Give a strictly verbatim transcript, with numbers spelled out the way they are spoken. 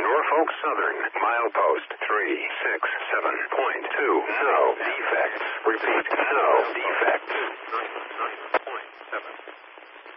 Norfolk Southern, milepost three six seven point two. No defects. Repeat, no defects. nine point seven.